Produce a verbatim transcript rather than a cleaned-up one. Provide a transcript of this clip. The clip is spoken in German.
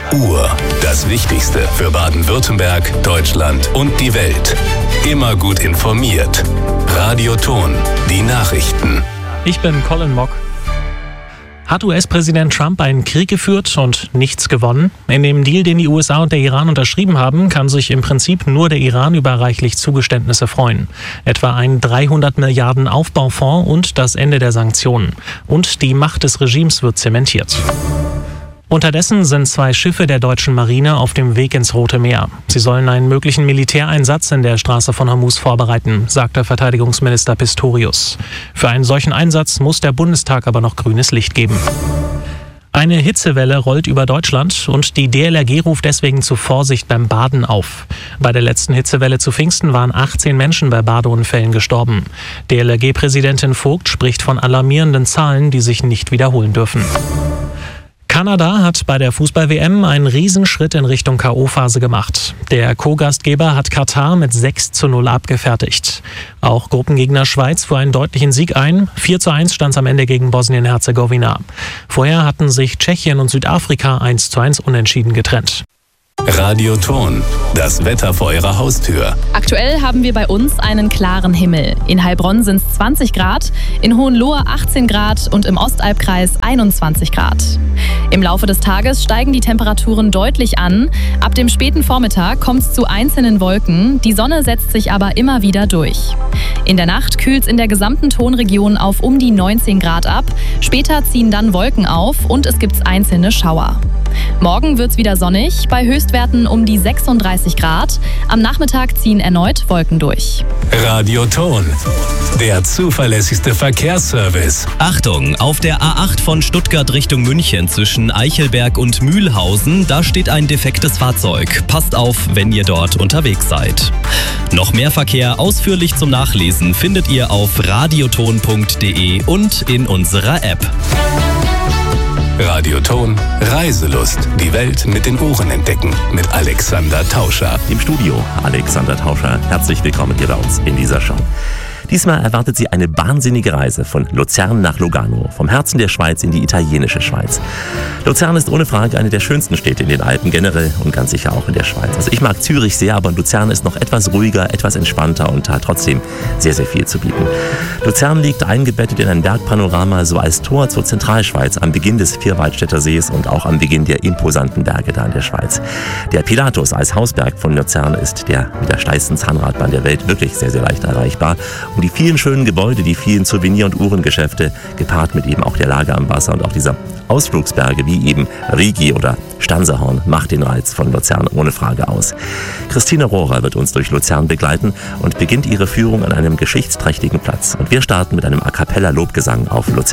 Uhr. Das Wichtigste für Baden-Württemberg, Deutschland und die Welt. Immer gut informiert. Radio Ton. Die Nachrichten. Ich bin Colin Mock. Hat U S-Präsident Trump einen Krieg geführt und nichts gewonnen? In dem Deal, den die U S A und der Iran unterschrieben haben, kann sich im Prinzip nur der Iran über reichlich Zugeständnisse freuen. Etwa ein dreihundert Milliarden Aufbaufonds und das Ende der Sanktionen. Und die Macht des Regimes wird zementiert. Unterdessen sind zwei Schiffe der deutschen Marine auf dem Weg ins Rote Meer. Sie sollen einen möglichen Militäreinsatz in der Straße von Hormuz vorbereiten, sagte Verteidigungsminister Pistorius. Für einen solchen Einsatz muss der Bundestag aber noch grünes Licht geben. Eine Hitzewelle rollt über Deutschland und die D L R G ruft deswegen zu Vorsicht beim Baden auf. Bei der letzten Hitzewelle zu Pfingsten waren achtzehn Menschen bei Badeunfällen gestorben. D L R G-Präsidentin Vogt spricht von alarmierenden Zahlen, die sich nicht wiederholen dürfen. Kanada hat bei der Fußball-W M einen Riesenschritt in Richtung K O-Phase gemacht. Der Co-Gastgeber hat Katar mit sechs zu null abgefertigt. Auch Gruppengegner Schweiz fuhr einen deutlichen Sieg ein. vier zu eins stand es am Ende gegen Bosnien-Herzegowina. Vorher hatten sich Tschechien und Südafrika eins zu eins unentschieden getrennt. Radio Ton. Das Wetter vor Ihrer Haustür. Aktuell haben wir bei uns einen klaren Himmel. In Heilbronn sind es zwanzig Grad, in Hohenlohe achtzehn Grad und im Ostalbkreis einundzwanzig Grad. Im Laufe des Tages steigen die Temperaturen deutlich an. Ab dem späten Vormittag kommt es zu einzelnen Wolken. Die Sonne setzt sich aber immer wieder durch. In der Nacht kühlt es in der gesamten Tonregion auf um die neunzehn Grad ab. Später ziehen dann Wolken auf und es gibt einzelne Schauer. Morgen wird es wieder sonnig, bei Höchstwerten um die sechsunddreißig Grad. Am Nachmittag ziehen erneut Wolken durch. Radio Ton, der zuverlässigste Verkehrsservice. Achtung, auf der A acht von Stuttgart Richtung München zwischen Eichelberg und Mühlhausen, da steht ein defektes Fahrzeug. Passt auf, wenn ihr dort unterwegs seid. Noch mehr Verkehr ausführlich zum Nachlesen findet ihr auf radioton punkt de und in unserer App. Radio Ton, Reiselust. Die Welt mit den Ohren entdecken. Mit Alexander Tauscher. Im Studio Alexander Tauscher. Herzlich willkommen hier bei uns in dieser Show. Diesmal erwartet Sie eine wahnsinnige Reise von Luzern nach Lugano, vom Herzen der Schweiz in die italienische Schweiz. Luzern ist ohne Frage eine der schönsten Städte in den Alpen generell und ganz sicher auch in der Schweiz. Also ich mag Zürich sehr, aber Luzern ist noch etwas ruhiger, etwas entspannter und hat trotzdem sehr, sehr viel zu bieten. Luzern liegt eingebettet in ein Bergpanorama, so als Tor zur Zentralschweiz am Beginn des Vierwaldstätter Sees und auch am Beginn der imposanten Berge da in der Schweiz. Der Pilatus als Hausberg von Luzern ist der mit der steilsten Zahnradbahn der Welt wirklich sehr, sehr leicht erreichbar. Und die vielen schönen Gebäude, die vielen Souvenir- und Uhrengeschäfte, gepaart mit eben auch der Lage am Wasser und auch dieser Ausflugsberge wie eben Rigi oder Stanserhorn macht den Reiz von Luzern ohne Frage aus. Christine Rohrer wird uns durch Luzern begleiten und beginnt ihre Führung an einem geschichtsträchtigen Platz. Und wir starten mit einem A-cappella-Lobgesang auf Luzern.